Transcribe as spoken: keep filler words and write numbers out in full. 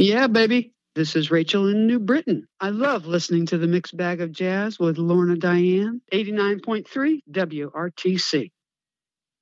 Yeah, baby. This is Rachel in New Britain. I love listening to the Mixed Bag of Jazz with Lorna Diane, eighty-nine point three W R T C.